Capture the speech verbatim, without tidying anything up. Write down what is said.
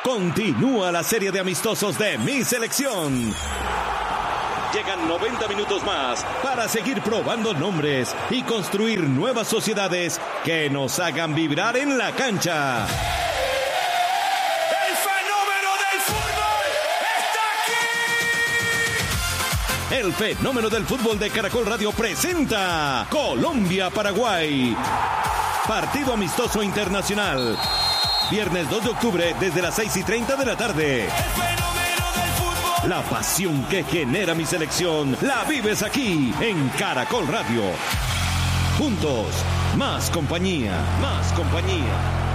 Continúa la serie de amistosos de Mi Selección. Llegan noventa minutos más para seguir probando nombres y construir nuevas sociedades que nos hagan vibrar en la cancha. ¡El fenómeno del fútbol está aquí! El fenómeno del fútbol de Caracol Radio presenta Colombia-Paraguay. Partido amistoso internacional. Viernes dos de octubre desde las seis y treinta de la tarde. La pasión que genera Mi Selección la vives aquí en Caracol Radio. Juntos, más compañía, más compañía.